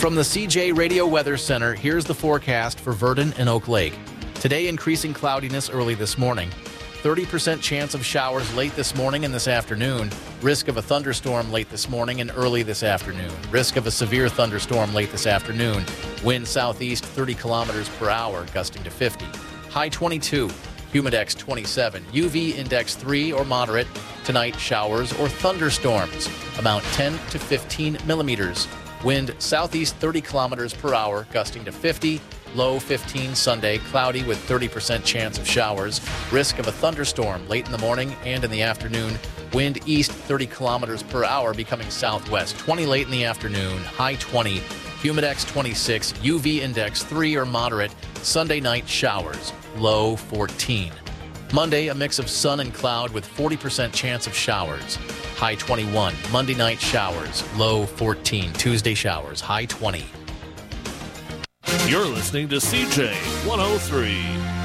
From the CJ Radio Weather Center, here's the forecast for Verdon and Oak Lake. Today, increasing cloudiness early this morning. 30% chance of showers late this morning and this afternoon. Risk of a thunderstorm late this morning and early this afternoon. Risk of a severe thunderstorm late this afternoon. Wind southeast 30 kilometers per hour, gusting to 50. High 22. Humidex 27. UV index 3 or moderate. Tonight, showers or thunderstorms. Amount 10 to 15 millimeters. Wind southeast 30 kilometers per hour, gusting to 50. Low 15 Sunday, cloudy with 30% chance of showers. Risk of a thunderstorm late in the morning and in the afternoon. Wind east 30 kilometers per hour, becoming southwest 20 late in the afternoon. High 20. Humidex 26. UV index 3 or moderate. Sunday night showers. Low 14. Monday, a mix of sun and cloud with 40% chance of showers. High 21. Monday night showers. Low 14. Tuesday showers. High 20. You're listening to CJ 103.